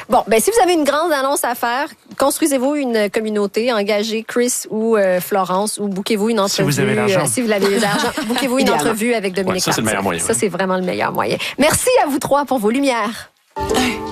Bon, ben si vous avez une grande annonce à faire, construisez-vous une communauté, engagez Chris ou Florence ou bouquez-vous une entrevue. Si vous avez l'argent. Si vous avez l'argent, bouquez-vous une entrevue avec Dominique ça, c'est le meilleur moyen. Ça, c'est vraiment le meilleur moyen. Merci à vous trois pour vos lumières.